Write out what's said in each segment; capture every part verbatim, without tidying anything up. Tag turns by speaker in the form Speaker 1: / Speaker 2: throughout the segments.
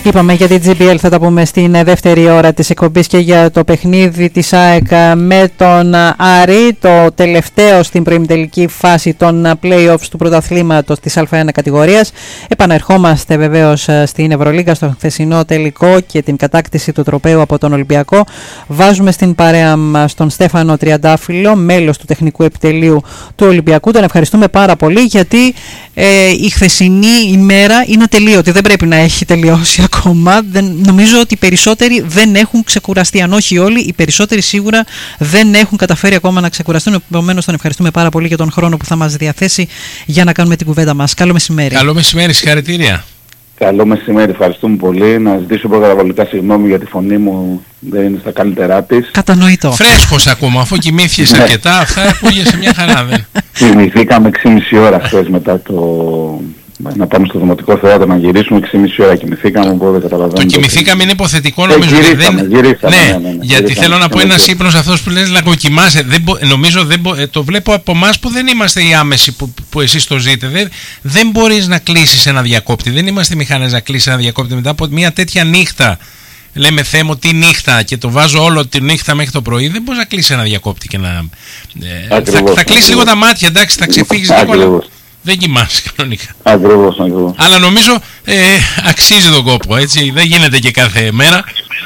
Speaker 1: Είπαμε για την τζι μπι ελ, θα τα πούμε στην δεύτερη ώρα της εκπομπής, και για το παιχνίδι της ΑΕΚ με τον Άρη, το τελευταίο στην προημιτελική φάση των play-offs του πρωταθλήματος της Α ένα κατηγορίας. Επανερχόμαστε βεβαίως στην Ευρωλίγκα, στο χθεσινό τελικό και την κατάκτηση του τροπαίου από τον Ολυμπιακό. Βάζουμε στην παρέα μας τον Στέφανο Τριαντάφυλλο, μέλος του τεχνικού επιτελείου του Ολυμπιακού. Τον ευχαριστούμε πάρα πολύ, γιατί ε, η χθεσινή ημέρα είναι ατελείωτη, δεν πρέπει να έχει τελειώσει ακόμα. Δεν, νομίζω ότι οι περισσότεροι δεν έχουν ξεκουραστεί. Αν όχι όλοι, οι περισσότεροι σίγουρα δεν έχουν καταφέρει ακόμα να ξεκουραστούν. Επομένως, τον ευχαριστούμε πάρα πολύ για τον χρόνο που θα μας διαθέσει για να κάνουμε την κουβέντα μας. Καλό μεσημέρι.
Speaker 2: Καλό μεσημέρι, συγχαρητήρια.
Speaker 3: Καλό μεσημέρι, ευχαριστούμε πολύ. Να ζητήσω προκαταβολικά συγγνώμη για τη φωνή μου, δεν είναι στα καλύτερά της.
Speaker 1: Κατανοητό.
Speaker 2: Φρέσκος ακόμα, αφού κοιμήθηκες αρκετά, αυτά ακούγεσαι μια χαρά. Δεν.
Speaker 3: Κοιμηθήκαμε έξι και μισή ώρα χθες μετά το... να πάμε στο Δημοτικό Θέατρο να γυρίσουμε, έξι και μισή ώρα κοιμηθήκαμε, οπότε καταλαβαίνω.
Speaker 2: Το κοιμηθήκαμε είναι υποθετικό, νομίζω.
Speaker 3: Ε, γυρίσαμε,
Speaker 2: δεν...
Speaker 3: γυρίσαμε,
Speaker 2: ναι,
Speaker 3: ναι, ναι, ναι,
Speaker 2: γιατί
Speaker 3: γυρίσαμε,
Speaker 2: θέλω να πω, ένας
Speaker 3: ναι,
Speaker 2: ύπνος αυτός που λες να κοκοιμάσαι, δεν μπο... νομίζω δεν μπο... το βλέπω από εμάς που δεν είμαστε οι άμεσοι που, που εσείς το ζείτε. Δεν... δεν μπορείς να κλείσεις ένα διακόπτη, δεν είμαστε μηχανές να κλείσεις ένα διακόπτη μετά από μια τέτοια νύχτα. Λέμε Θεέ μου, τι νύχτα, και το βάζω όλο τη νύχτα μέχρι το πρωί. Δεν μπορείς να κλείσεις ένα διακόπτη και να. Ε, θα θα κλείσεις λίγο τα μάτια, εντάξει, θα ξεφύγεις λίγο. Δεν κοιμάσαι κανονικά.
Speaker 3: Ακριβώς, ακριβώς.
Speaker 2: Αλλά νομίζω ε, αξίζει τον κόπο, έτσι. Δεν γίνεται και κάθε μέρα.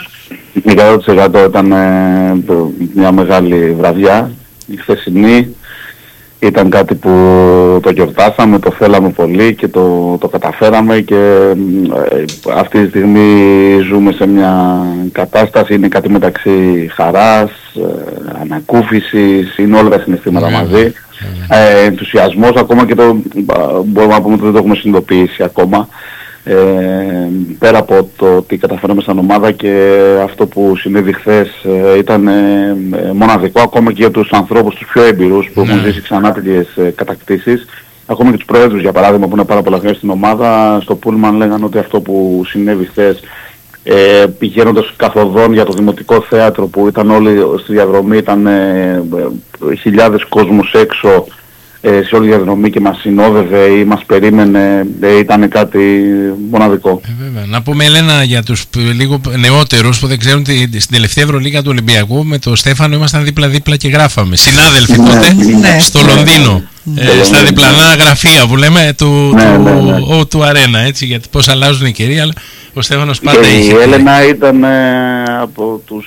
Speaker 3: εκατό τοις εκατό ήταν ε, μια μεγάλη βραδιά. Η χθεσινή ήταν κάτι που το γιορτάσαμε, το θέλαμε πολύ και το, το καταφέραμε, και ε, αυτή τη στιγμή ζούμε σε μια κατάσταση, είναι κάτι μεταξύ χαράς, ε, ανακούφισης, είναι όλα τα συναισθήματα yeah. μαζί. Yeah. Ε, ενθουσιασμός, ακόμα και το μπορούμε να πούμε ότι δεν το έχουμε συνειδητοποιήσει ακόμα. Ε, πέρα από το ότι καταφέραμε σαν ομάδα, και αυτό που συνέβη χθες ε, ήταν ε, μοναδικό, ακόμα και για τους ανθρώπους τους πιο έμπειρους που έχουν ζήσει ξανά τέτοιες ε, κατακτήσεις, ακόμα και τους προέδρους για παράδειγμα που είναι πάρα πολλά χρόνια στην ομάδα, στο Πούλμαν λέγανε ότι αυτό που συνέβη χθες ε, πηγαίνοντας καθοδόν για το Δημοτικό Θέατρο, που ήταν όλοι στη διαδρομή, ήταν ε, ε, χιλιάδες κόσμος έξω σε όλη τη διαδρομή και μας συνόδευε ή μας περίμενε, ήταν κάτι μοναδικό.
Speaker 2: Ε, βέβαια. Να πούμε, Ελένα, για τους λίγο νεότερους που δεν ξέρουν ότι στην τελευταία Ευρωλίγα του Ολυμπιακού με τον Στέφανο ήμασταν δίπλα-δίπλα και γράφαμε. Συνάδελφοι τότε ναι, στο ναι, Λονδίνο. Ναι, ε, ναι, στα ναι, διπλανά ναι. γραφεία που λέμε του, ναι, του, ναι, ναι. Ο, του Αρένα, έτσι, γιατί πώς αλλάζουν οι καιροί, αλλά ο Στέφανος πάντα
Speaker 3: και
Speaker 2: είχε.
Speaker 3: Η Έλενα ήταν ε, από, τους,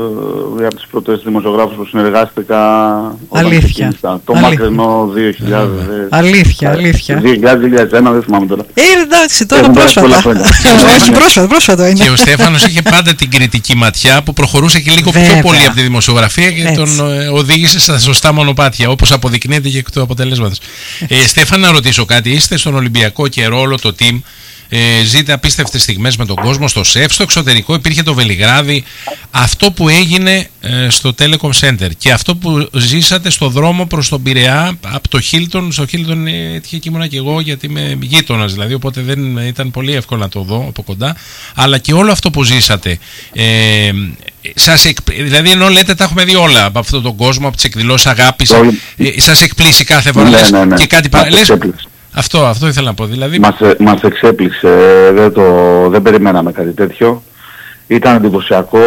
Speaker 3: ε, από τις πρώτες δημοσιογράφους που συνεργάστηκα.
Speaker 1: Αλήθεια.
Speaker 3: Το μακρινό δύο χιλιάδες.
Speaker 1: Αλήθεια, αλήθεια.
Speaker 3: δύο χιλιάδες ένα, δεν θυμάμαι τώρα.
Speaker 1: Ε, εντάξει, τώρα πρόσφατα. Όχι, πρόσφατα, πρόσφατα είναι.
Speaker 2: Και ο Στέφανος είχε πάντα την κριτική ματιά που προχωρούσε και λίγο πιο πολύ από τη δημοσιογραφία και τον οδήγησε στα σωστά μονοπάτια, όπως αποδεικνύεται και εκ του αποτελέσματος. Στέφανα, να ρωτήσω κάτι. Είστε στον Ολυμπιακό καιρό, όλο το team. Ε, ζείτε απίστευτες στιγμές με τον κόσμο, στο ΣΕΦ, στο εξωτερικό υπήρχε το Βελιγράδι. Αυτό που έγινε ε, στο Telecom Center και αυτό που ζήσατε στο δρόμο προς τον Πειραιά από το Χίλτον, στο Χίλτον ε, έτυχε και ήμουνα και εγώ, γιατί είμαι γείτονας δηλαδή, οπότε δεν ήταν πολύ εύκολο να το δω από κοντά, αλλά και όλο αυτό που ζήσατε ε, σας εκ, δηλαδή ενώ λέτε τα έχουμε δει όλα από αυτόν τον κόσμο, από τις εκδηλώσεις αγάπης, ε, σας εκπλήσει κάθε φορά, ναι, ναι, ναι, και κάτι παρά, Αυτό, αυτό ήθελα να πω. Δηλαδή...
Speaker 3: Μας, μας εξέπληξε, δεν, το, δεν περιμέναμε κάτι τέτοιο. Ήταν εντυπωσιακό,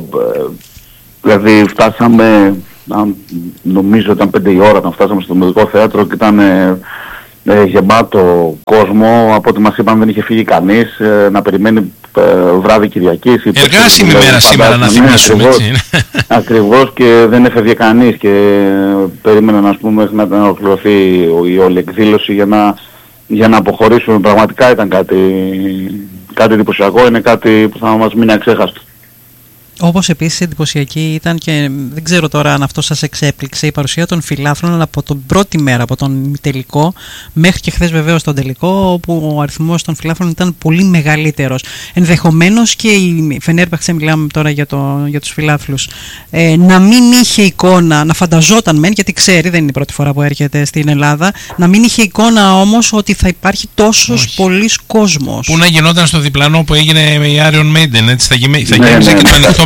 Speaker 3: δηλαδή φτάσαμε, νομίζω ήταν πέντε η ώρα, όταν φτάσαμε στο Δημοτικό Θέατρο και ήταν ε, ε, γεμάτο κόσμο, από ό,τι μας είπαν δεν είχε φύγει κανείς, ε, να περιμένει ε, βράδυ Κυριακής.
Speaker 2: Εργάσιμη μέρα σήμερα να θυμίσουμε, ναι, έτσι.
Speaker 3: Ακριβώς, και δεν έφευγε κανείς και περίμεναν, ας πούμε, μέχρι να ολοκληρωθεί η όλη εκδήλωση για να, για να αποχωρήσουμε. Πραγματικά ήταν κάτι, κάτι εντυπωσιακό, είναι κάτι που θα μας μείνει αξέχαστο.
Speaker 1: Όπως επίσης εντυπωσιακή ήταν, και δεν ξέρω τώρα αν αυτό σας εξέπληξε, η παρουσία των φιλάθλων, αλλά από την πρώτη μέρα, από τον τελικό μέχρι και χθες βεβαίως τον τελικό, όπου ο αριθμός των φιλάθλων ήταν πολύ μεγαλύτερος. Ενδεχομένως και η Φενέρμπαχτσε, μιλάμε τώρα για, το, για τους φιλάθλους, ε, να μην είχε εικόνα, να φανταζόταν μεν, γιατί ξέρει, δεν είναι η πρώτη φορά που έρχεται στην Ελλάδα, να μην είχε εικόνα όμως ότι θα υπάρχει τόσος πολλής κόσμος.
Speaker 2: Πού να γινόταν στο διπλανό που έγινε η Iron Maiden, έτσι, θα, γυme, θα γέμιζε και το ανοιχτό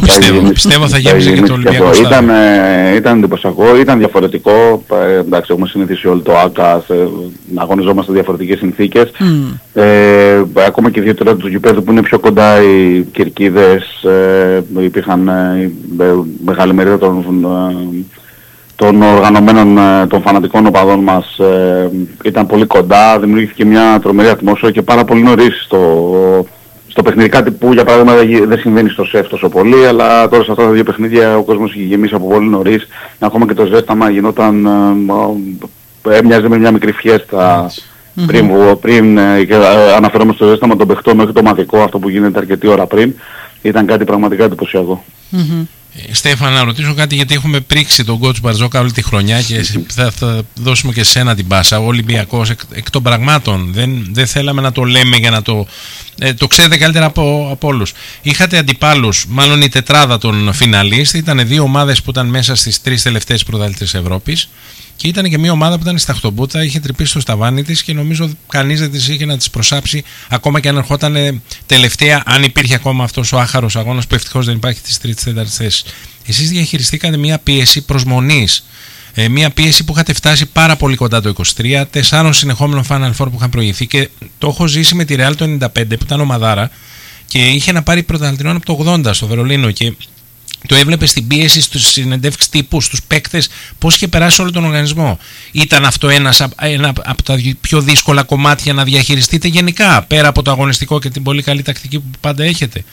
Speaker 2: πιστεύω. Πιστεύω θα γέμιζε και το Ολυμπιακό Στάδιο.
Speaker 3: Ήταν, ε, ήταν εντυπωσιακό, ήταν διαφορετικό. Ε, εντάξει, έχουμε συνηθίσει όλοι το ΆΚΑ ε, να αγωνιζόμαστε σε διαφορετικές συνθήκες. Mm. Ε, ακόμα και δύο τρίτα του γηπέδου που είναι πιο κοντά οι κερκίδες, ε, υπήρχαν ε, μεγάλη μερίδα των, ε, των οργανωμένων, των φανατικών οπαδών μας, ε, ήταν πολύ κοντά, δημιουργήθηκε μια τρομερή ατμόσφαιρα και πάρα πολύ νωρίς στο, στο παιχνίδι. Κάτι που για παράδειγμα δεν συμβαίνει στο ΣΕΦ τόσο πολύ, αλλά τώρα σε αυτά τα δύο παιχνίδια ο κόσμος είχε γεμίσει από πολύ νωρίς. Ακόμα και το ζέσταμα γινόταν, ε, έμοιαζε με μια μικρή φιέστα. Mm-hmm. Πριν, πριν ε, και, ε, αναφέρομαι στο ζέσταμα των παιχτών, όχι το μαδικό, αυτό που γίνεται αρκετή ώρα πριν. Ήταν κάτι πραγματικά εντυπωσιακό.
Speaker 2: Mm-hmm. Στέφανα, να ρωτήσω κάτι, γιατί έχουμε πρίξει τον coach Μπαρτζόκα όλη τη χρονιά και θα, θα δώσουμε και σένα την πάσα. Ο Ολυμπιακός εκ, εκ των πραγμάτων δεν, δεν θέλαμε να το λέμε για να το... Ε, το ξέρετε καλύτερα από, από όλους. Είχατε αντιπάλους, μάλλον η τετράδα των φιναλίστ, ήταν δύο ομάδες που ήταν μέσα στις τρεις τελευταίες πρωταθλήτριες Ευρώπης. Και ήταν και μια ομάδα που ήταν στα χτομπούτα, είχε τρυπήσει στο σταβάνι της και νομίζω κανείς δεν της είχε να της προσάψει, ακόμα και αν ερχόταν τελευταία, αν υπήρχε ακόμα αυτός ο άχαρος αγώνας που ευτυχώς δεν υπάρχει της τρίτης τέταρτης θέσης. Εσείς διαχειριστήκατε μια πίεση προσμονής, ε, μια πίεση που είχατε φτάσει πάρα πολύ κοντά το είκοσι τρία, τεσσάρων συνεχόμενων Final Four που είχαν προηγηθεί και το έχω ζήσει με τη Real το ενενήντα πέντε που ήταν ομαδάρα και είχε να πάρει πρωταθλητριών από το ογδόντα στο Βερολίνο και το έβλεπε στην πίεση, στους συνεντεύξεις τύπου, στους παίκτες, πώς είχε περάσει όλο τον οργανισμό. Ήταν αυτό ένας, ένα από τα πιο δύσκολα κομμάτια να διαχειριστείτε γενικά, πέρα από το αγωνιστικό και την πολύ καλή τακτική που πάντα έχετε?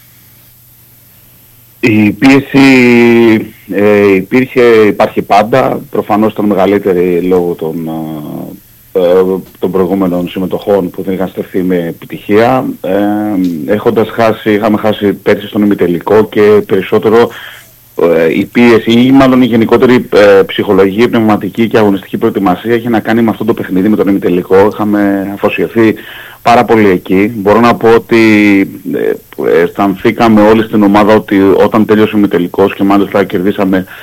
Speaker 3: Η πίεση ε, υπήρχε, υπάρχει πάντα, προφανώς ήταν μεγαλύτερη λόγω των, ε, των προηγούμενων συμμετοχών που δεν είχαν στεφθεί με επιτυχία. Ε, έχοντας χάσει, είχαμε χάσει πέρσι στον ημιτελικό και περισσότερο ε, η πίεση ή μάλλον η γενικότερη ε, ψυχολογική, πνευματική και αγωνιστική προετοιμασία είχε να κάνει με αυτό το παιχνίδι, με τον ημιτελικό. Είχαμε αφοσιωθεί πάρα πολύ εκεί. Μπορώ να πω ότι ε, αισθανθήκαμε όλοι στην ομάδα ότι όταν τέλειωσε ο ημιτελικός και μάλιστα κερδίσαμε